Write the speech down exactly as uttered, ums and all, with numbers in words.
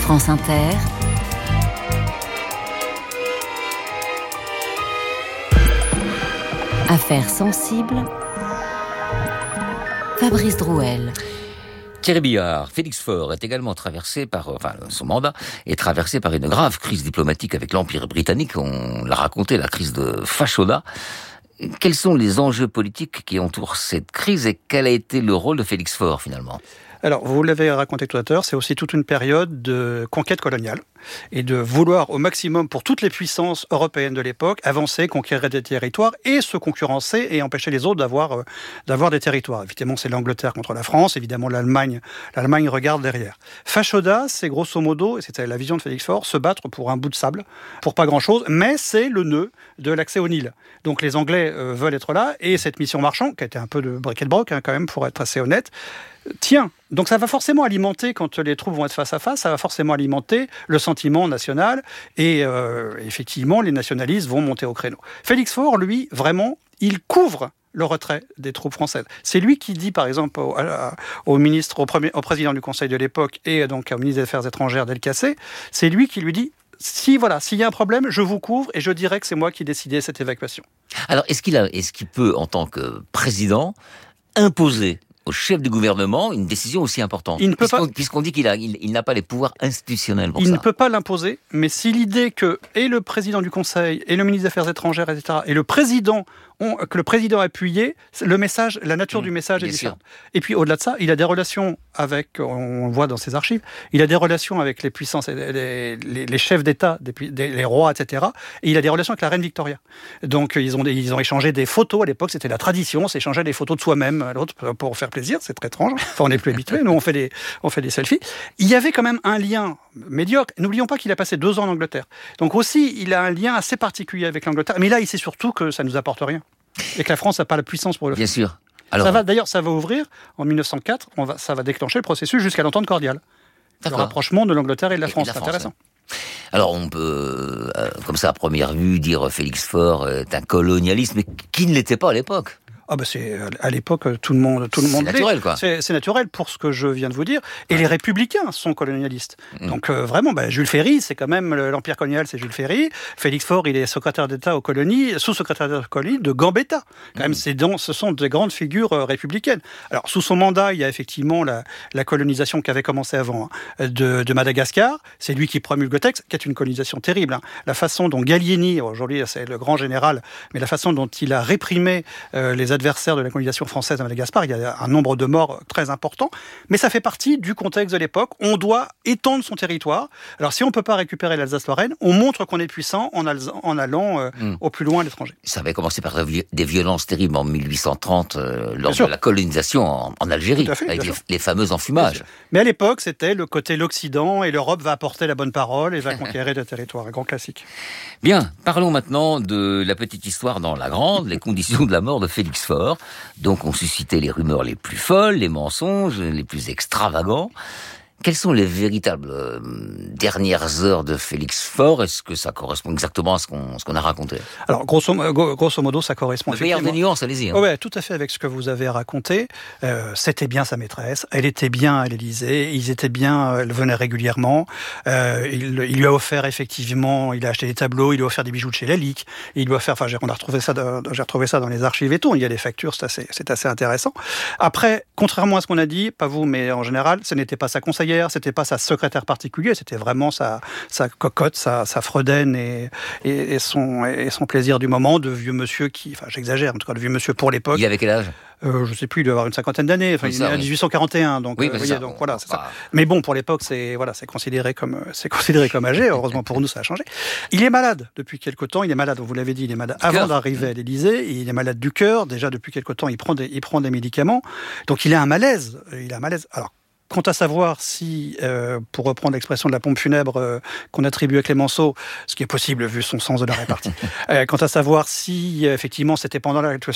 France Inter. Affaires sensibles. Fabrice Drouel. Thierry Billard, Félix Faure est également traversé par, enfin, son mandat est traversé par une grave crise diplomatique avec l'Empire britannique. On l'a raconté, la crise de Fashoda. Quels sont les enjeux politiques qui entourent cette crise et quel a été le rôle de Félix Faure finalement ? Alors, vous l'avez raconté tout à l'heure, c'est aussi toute une période de conquête coloniale et de vouloir au maximum pour toutes les puissances européennes de l'époque avancer, conquérir des territoires et se concurrencer et empêcher les autres d'avoir, euh, d'avoir des territoires. Évidemment, c'est l'Angleterre contre la France, évidemment l'Allemagne, l'Allemagne regarde derrière. Fashoda, c'est grosso modo, et c'était la vision de Félix Faure, se battre pour un bout de sable, pour pas grand-chose, mais c'est le nœud de l'accès au Nil. Donc les Anglais euh, veulent être là et cette mission Marchand, qui a été un peu de bric-et-broc hein, quand même pour être assez honnête, Tiens, donc ça va forcément alimenter, quand les troupes vont être face à face, ça va forcément alimenter le sentiment national et euh, effectivement les nationalistes vont monter au créneau. Félix Faure, lui, vraiment, il couvre le retrait des troupes françaises. C'est lui qui dit, par exemple, au, à, au ministre, au, premier, au président du Conseil de l'époque et donc au ministre des Affaires étrangères Delcassé, c'est lui qui lui dit si voilà, s'il y a un problème, je vous couvre et je dirais que c'est moi qui décidais cette évacuation. Alors, est-ce qu'il a, est-ce qu'il peut, en tant que président, imposer au chef du gouvernement une décision aussi importante, il ne peut puisqu'on, pas... puisqu'on dit qu'il a, il, il n'a pas les pouvoirs institutionnels pour il ça. Il ne peut pas l'imposer, mais si l'idée que et le président du Conseil, et le ministre des Affaires étrangères, et cetera, et le président ont, que le président a appuyé, le message, la nature mmh, du message est différente. Et puis au-delà de ça, il a des relations avec, on le voit dans ses archives, il a des relations avec les puissances, les, les, les chefs d'État, des, des, les rois, et cetera. Et il a des relations avec la reine Victoria. Donc ils ont, ils ont échangé des photos. À l'époque, c'était la tradition, on s'échangeait des photos de soi-même à l'autre pour faire plaisir. C'est très étrange. Enfin, on n'est plus habitué. Nous, on fait des, on fait des selfies. Il y avait quand même un lien médiocre. N'oublions pas qu'il a passé deux ans en Angleterre. Donc aussi, il a un lien assez particulier avec l'Angleterre. Mais là, il sait surtout que ça nous apporte rien et que la France n'a pas la puissance pour le faire. Bien sûr. Alors, ça va, d'ailleurs, ça va ouvrir en mille neuf cent quatre. On va, ça va déclencher le processus jusqu'à l'entente cordiale. D'accord. Le rapprochement de l'Angleterre et de la France. Et de la France, c'est intéressant. Ouais. Alors, on peut, euh, comme ça, à première vue, dire Félix Faure est un colonialiste, mais qui ne l'était pas à l'époque. Ah bah c'est à l'époque tout le monde tout le monde c'est naturel quoi. C'est, c'est naturel pour ce que je viens de vous dire et ouais. Les républicains sont colonialistes. Mmh. Donc euh, vraiment bah, Jules Ferry, c'est quand même l'empire colonial, c'est Jules Ferry. Félix Faure, il est secrétaire d'État aux colonies, sous-secrétaire d'État aux colonies de Gambetta. Quand mmh. même c'est donc ce sont des grandes figures euh, républicaines. Alors sous son mandat, il y a effectivement la, la colonisation qui avait commencé avant hein, de, de Madagascar, c'est lui qui promulgue le texte qui est une colonisation terrible hein. La façon dont Gallieni, aujourd'hui c'est le grand général, mais la façon dont il a réprimé euh, les adversaires de la colonisation française à Madagascar, il y a un nombre de morts très important, mais ça fait partie du contexte de l'époque. On doit étendre son territoire. Alors si on ne peut pas récupérer l'Alsace-Lorraine, on montre qu'on est puissant en, al- en allant euh, mmh. au plus loin à l'étranger. Ça avait commencé par des violences terribles en mille huit cent trente, euh, lors de la colonisation en, en Algérie, fait, avec les, les fameux enfumages. Mais à l'époque, c'était le côté l'Occident et l'Europe va apporter la bonne parole et va conquérir des territoires. Un grand classique. Bien, parlons maintenant de la petite histoire dans la grande, les conditions de la mort de Félix Faure. Donc on suscitait les rumeurs les plus folles, les mensonges les plus extravagants. Quelles sont les véritables euh, dernières heures de Félix Faure ? Est-ce que ça correspond exactement à ce qu'on, ce qu'on a raconté ? Alors, grosso, grosso modo, ça correspond Le meilleur des nuances, allez-y. Hein. Oh ouais, tout à fait avec ce que vous avez raconté. Euh, c'était bien sa maîtresse. Elle était bien à l'Élysée. Ils étaient bien, elle venait régulièrement. Euh, il, il lui a offert, effectivement, il a acheté des tableaux, il lui a offert des bijoux de chez Lalique. Il lui a offert, enfin, j'ai, on a retrouvé ça, de, j'ai retrouvé ça dans les archives et tout. Il y a des factures, c'est assez, c'est assez intéressant. Après, contrairement à ce qu'on a dit, pas vous, mais en général, ce n'était pas sa conseillère. C'était pas sa secrétaire particulière, c'était vraiment sa, sa cocotte, sa, sa fredaine et, et, et, son, et son plaisir du moment de vieux monsieur qui, enfin j'exagère, en tout cas de vieux monsieur pour l'époque. Il avait quel âge ? Euh, je sais plus, il doit avoir une cinquantaine d'années. Enfin, il est né en dix-huit cent quarante et un, donc, oui, euh, mais voyez, ça, donc bon, voilà, c'est bah... ça. Mais bon, pour l'époque, c'est voilà, c'est considéré comme c'est considéré comme âgé. Heureusement pour nous, ça a changé. Il est malade depuis quelque temps. Il est malade, vous l'avez dit, il est malade du avant cœur. D'arriver à l'Élysée. Il est malade du cœur. Déjà depuis quelque temps, il prend des il prend des médicaments. Donc il a un malaise. Il a un malaise. Alors. Quant à savoir si, euh, pour reprendre l'expression de la pompe funèbre euh, qu'on attribue à Clémenceau, ce qui est possible vu son sens de la répartie, euh, quant à savoir si, euh, effectivement, c'était pendant la